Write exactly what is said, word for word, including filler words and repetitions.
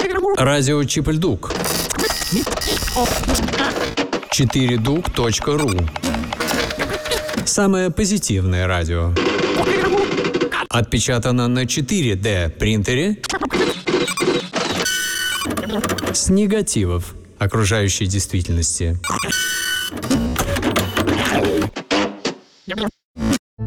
Радио Чип-Ль-Дук. четыре дук точка ру. Самое позитивное радио. Отпечатано на четыре дэ принтере с негативов окружающей действительности.